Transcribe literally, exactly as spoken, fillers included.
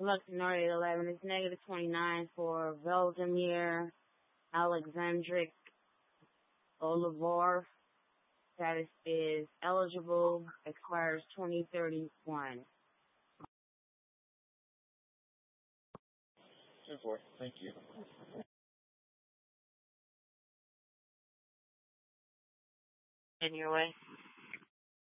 Luxembourg eight eleven is negative twenty-nine for Veldemir Alexandric Olivar. Status is eligible. Expires twenty thirty-one. ten four. Thank you. In your way.